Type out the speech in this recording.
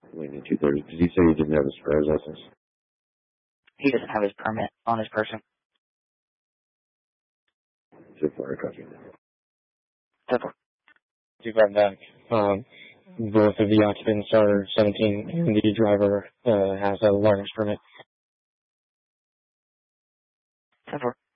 Waiting 2:30. Did he say he didn't have his driver's license? He doesn't have his permit on his person. So far, copy. 10-4. 2-5 back. Both of the occupants are 17, and the driver has a learner's permit. 10-4.